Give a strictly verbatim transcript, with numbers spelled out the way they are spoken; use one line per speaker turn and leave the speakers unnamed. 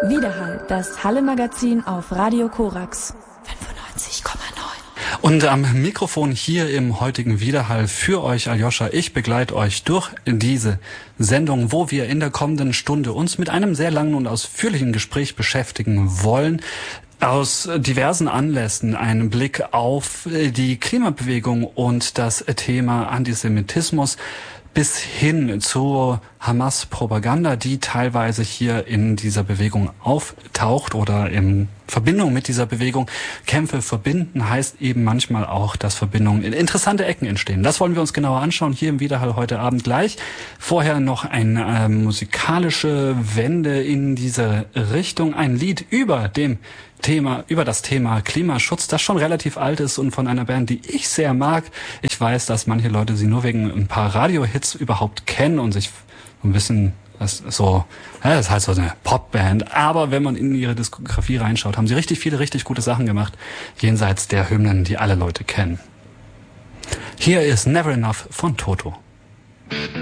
Widerhall, das Halle-Magazin auf Radio Korax fünfundneunzig Komma neun.
Und am Mikrofon hier im heutigen Widerhall für euch Aljoscha. Ich begleite euch durch diese Sendung, wo wir in der kommenden Stunde uns mit einem sehr langen und ausführlichen Gespräch beschäftigen wollen. Aus diversen Anlässen einen Blick auf die Klimabewegung und das Thema Antisemitismus bis hin zur Hamas-Propaganda, die teilweise hier in dieser Bewegung auftaucht oder in Verbindung mit dieser Bewegung. Kämpfe verbinden heißt eben manchmal auch, dass Verbindungen in interessante Ecken entstehen. Das wollen wir uns genauer anschauen hier im Widerhall heute Abend gleich. Vorher noch eine äh, musikalische Wende in diese Richtung. Ein Lied über dem Thema, über das Thema Klimaschutz, das schon relativ alt ist und von einer Band, die ich sehr mag. Ich weiß, dass manche Leute sie nur wegen ein paar Radiohits überhaupt kennen und sich ein bisschen, das ist so, ja, das ist halt so eine Popband. Aber wenn man in ihre Diskografie reinschaut, haben sie richtig viele, richtig gute Sachen gemacht, jenseits der Hymnen, die alle Leute kennen. Hier ist Never Enough von Toto.